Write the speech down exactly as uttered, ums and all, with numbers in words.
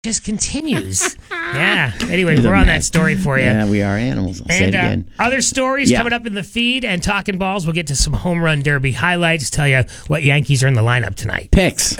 just continues. Yeah. Anyway, You're the we're on man. that story for you. Yeah, we are animals. I'll say And it uh, again. other stories Yeah. coming up in the feed and Talking Balls. We'll get to some home run derby highlights, tell you what Yankees are in the lineup tonight. Picks.